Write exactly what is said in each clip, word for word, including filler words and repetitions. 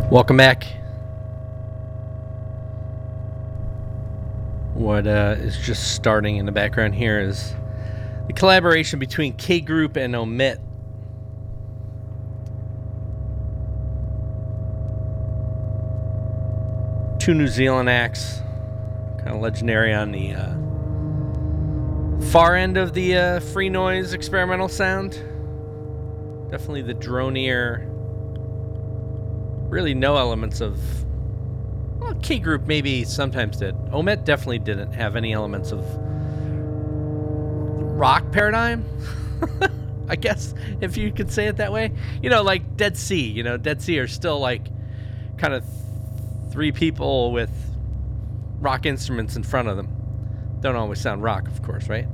Welcome back. What uh, is just starting in the background here is the collaboration between K Group and Omit. Two New Zealand acts, kind of legendary on the uh, far end of the uh, free noise experimental sound. Definitely the dronier. Really no elements of... Well, K Group maybe sometimes did. Omit definitely didn't have any elements of rock paradigm, I guess, if you could say it that way. You know, like Dead Sea. You know, Dead Sea are still like kind of three people with rock instruments in front of them. Don't always sound rock, of course, right?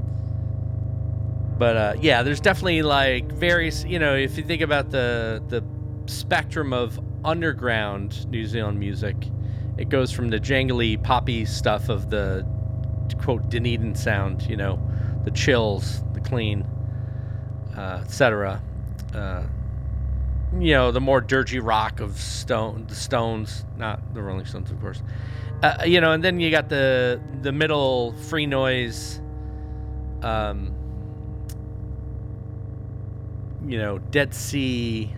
But uh, yeah, there's definitely like various, you know, if you think about the the spectrum of underground New Zealand music, it goes from the jangly poppy stuff of the quote Dunedin sound, you know, the chills, the clean, uh, et cetera. Uh, you know, the more dirgy rock of Stone, the Stones, not the Rolling Stones, of course. Uh, you know, and then you got the the middle free noise. Um, you know, Dead Sea.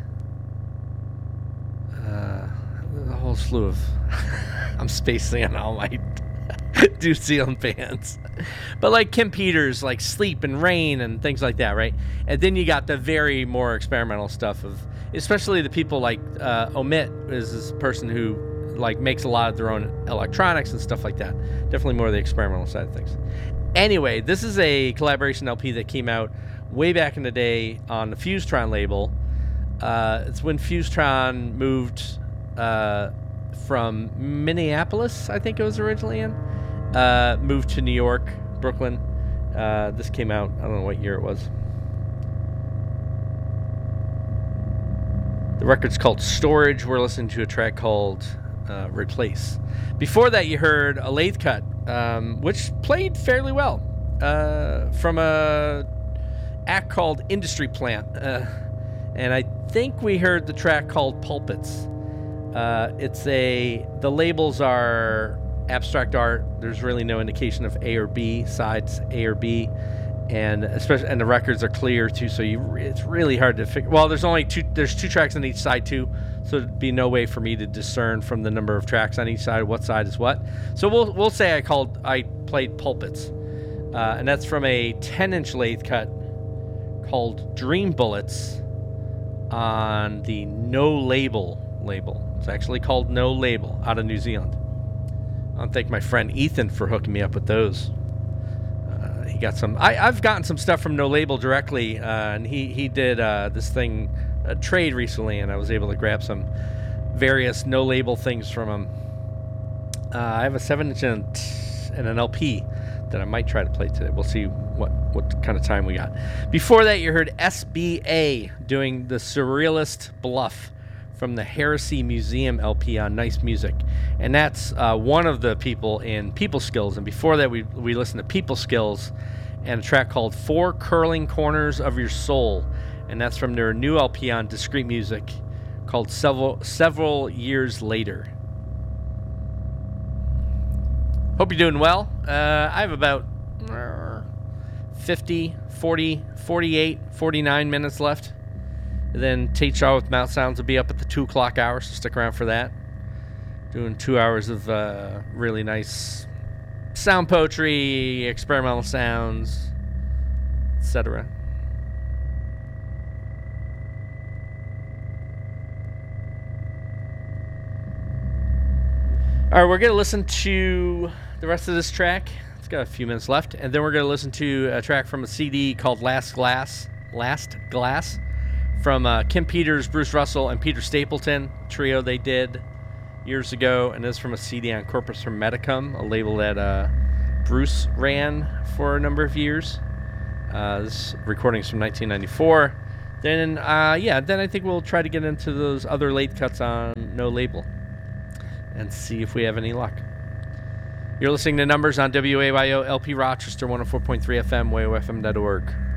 Uh, a whole slew of... I'm spacing on all my New Zealand bands. But like Kim Peters, like Sleep and Rain and things like that, right? And then you got the very more experimental stuff of... Especially the people like uh, Omit is this person who like makes a lot of their own electronics and stuff like that. Definitely more the experimental side of things. Anyway, this is a collaboration L P that came out way back in the day on the Fusetron label. Uh, it's when Fusetron moved uh, from Minneapolis, I think it was originally in, uh, moved to New York, Brooklyn. Uh, this came out, I don't know what year it was. The record's called Storage. We're listening to a track called uh, Replace. Before that, you heard a lathe cut, um, which played fairly well, uh, from a act called Industry Plant. Uh, and I think we heard the track called Pulpits. Uh, it's a... The labels are abstract art. There's really no indication of A or B, sides A or B. And especially, and the records are clear too, so you it's really hard to figure. Well, there's only two. There's two tracks on each side too, so there'd be no way for me to discern from the number of tracks on each side what side is what. So we'll we'll say I called I played Pulpits, uh, and that's from a ten-inch lathe cut called Dream Bullets on the No Label label. It's actually called No Label out of New Zealand. I want to thank my friend Ethan for hooking me up with those. He got some. I, I've gotten some stuff from No Label directly, uh, and he he did uh, this thing, a trade recently, and I was able to grab some various No Label things from him. Uh, I have a seven-inch and, and an L P that I might try to play today. We'll see what what kind of time we got. Before that, you heard S B A doing the Surrealist Bluff from the Heresy Museum L P on Nice Music. And that's uh, one of the people in People Skills. And before that, we we listened to People Skills and a track called Four Curling Corners of Your Soul. And that's from their new L P on Discreet Music called Several, Several Years Later. Hope you're doing well. Uh, I have about fifty, forty, forty-eight, forty-nine minutes left. And then Tate Shaw with Mouth Sounds will be up at the two o'clock hour, so stick around for that. Doing two hours of uh, really nice sound poetry, experimental sounds, et cetera. All right, we're going to listen to the rest of this track. It's got a few minutes left. And then we're going to listen to a track from a C D called Last Glass, Last Glass, from uh, Kim Peters, Bruce Russell, and Peter Stapleton, trio they did years ago. And this is from a C D on Corpus Hermeticum, a label that uh, Bruce ran for a number of years. Uh, this recording's from nineteen ninety-four. Then, uh, yeah, then I think we'll try to get into those other late cuts on No Label and see if we have any luck. You're listening to Numbers on W A Y O L P Rochester, one oh four point three F M, W A Y O F M dot org.